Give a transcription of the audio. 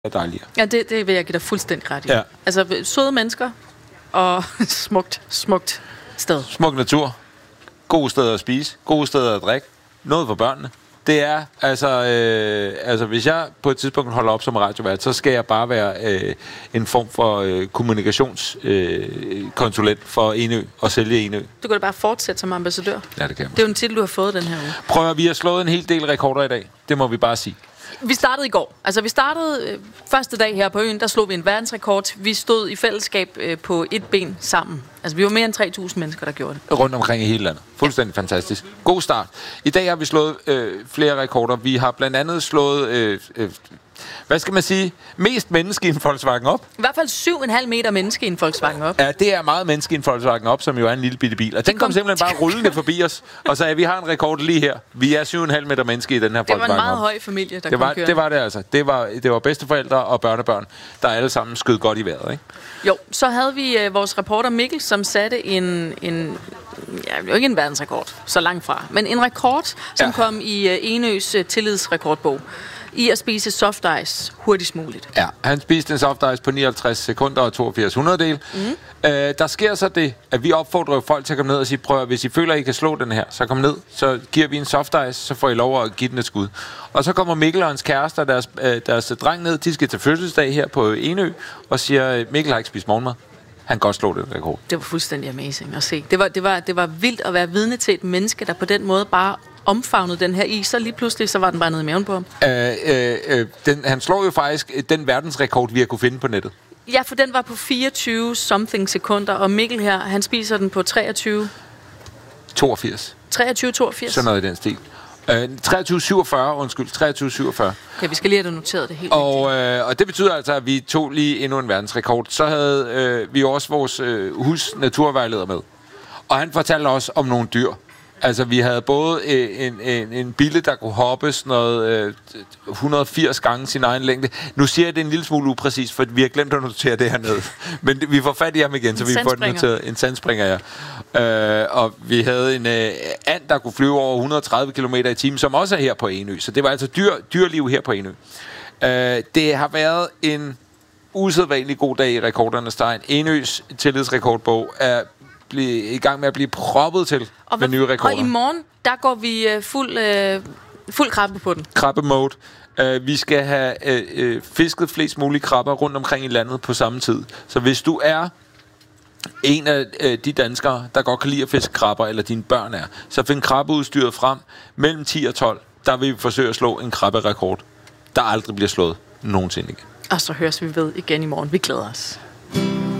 dejligere. Ja, det vil jeg give dig fuldstændig ret i. Ja. Altså, søde mennesker og smukt sted. Smuk natur, gode steder at spise, gode steder at drikke, noget for børnene. Det er, altså hvis jeg på et tidspunkt holder op som radiovært, så skal jeg bare være en form for kommunikationskonsulent for Enø og sælge Enø. Du kan da bare fortsætte som ambassadør. Ja, det kan man. Det er jo en titel, du har fået den her uge. Prøv at vi har slået en hel del rekorder i dag. Det må vi bare sige. Vi startede i går. Altså, vi startede første dag her på øen, der slog vi en verdensrekord. Vi stod i fællesskab på et ben sammen. Altså, vi var mere end 3.000 mennesker, der gjorde det. Rundt omkring i hele landet. Fuldstændig fantastisk. God start. I dag har vi slået flere rekorder. Vi har blandt andet slået, hvad skal man sige, mest menneske i en Volkswagen op. I hvert fald 7,5 meter menneske i en Volkswagen op. Ja, det er meget menneske i en Volkswagen op, som jo er en lille bitte bil. Og den kom simpelthen bare rullende forbi os, og sagde, vi har en rekord lige her. Vi er 7,5 meter menneske i den her Volkswagen op. Det var en meget høj familie, der kom kørende. Det var det altså. Det var bedsteforældre og børnebørn, der alle sammen skød godt i vejret, ikke? Jo, så havde vi vores reporter Mikkel, som satte en jo ikke en verdensrekord, så langt fra, men en rekord, som kom i Enøs tillidsrekordbog i at spise soft ice hurtigst muligt. Ja, han spiste en soft ice på 59 sekunder og 82 hundreddel. Der sker så det, at vi opfordrer folk til at komme ned og sige, prøv at, hvis I føler, at I kan slå den her, så kom ned, så giver vi en soft ice, så får I lov at give den et skud. Og så kommer Mikkel og hans kæreste og deres dreng ned, de skal til fødselsdag her på Enø, og siger, Mikkel har ikke spist morgenmad. Han kan godt slå den rekord. Det var fuldstændig amazing at se. Det var vildt at være vidne til et menneske, der på den måde bare omfavnede den her is, så lige pludselig så var den bare nede i maven på ham. Han slår jo faktisk den verdensrekord, vi har kunne finde på nettet. Ja, for den var på 24-something sekunder, og Mikkel her, han spiser den på 23... 82. 23-82? Sådan noget i den stil. 23-47, undskyld. 23-47. Okay, vi skal lige have noteret det helt og det betyder altså, at vi tog lige endnu en verdensrekord. Så havde vi også vores husnaturvejleder med. Og han fortalte os om nogle dyr. Altså, vi havde både en bille, der kunne hoppe sådan noget 180 gange sin egen længde. Nu siger jeg det en lille smule upræcis, for vi har glemt at notere det her ned. Men vi får fat i ham igen, så vi får det noteret. En sandspringer, ja. Og vi havde en and, der kunne flyve over 130 km i timen, som også er her på Enø. Så det var altså dyrliv her på Enø. Det har været en usædvanlig god dag i rekordernes tegn. Enøs tillidsrekordbog er i gang med at blive proppet til med nye rekorder. Og i morgen, der går vi fuld krabbe på den. Krabbe-mode. Vi skal have fisket flest mulige krabber rundt omkring i landet på samme tid. Så hvis du er en af de danskere, der godt kan lide at fiske krabber, eller dine børn er, så find krabbeudstyret frem. Mellem 10 og 12, der vil vi forsøge at slå en krabberekord, der aldrig bliver slået nogensinde igen. Og så høres vi ved igen i morgen. Vi glæder os.